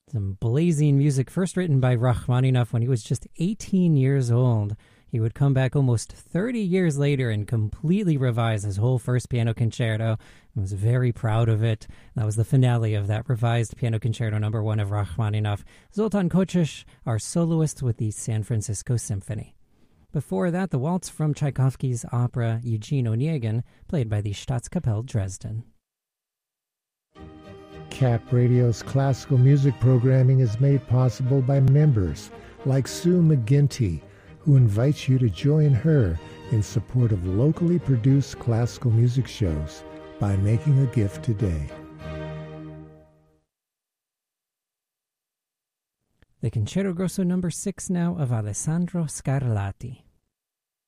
Some blazing music first written by Rachmaninoff when he was just 18 years old. He would come back almost 30 years later and completely revise his whole first piano concerto. He was very proud of it. That was the finale of that revised Piano Concerto No. 1 of Rachmaninoff. Zoltan Kochush, our soloist with the San Francisco Symphony. Before that, the waltz from Tchaikovsky's opera Eugene Onegin, played by the Staatskapelle Dresden. CAP Radio's classical music programming is made possible by members like Sue McGinty, who invites you to join her in support of locally produced classical music shows by making a gift today. The Concerto Grosso No. 6 now of Alessandro Scarlatti.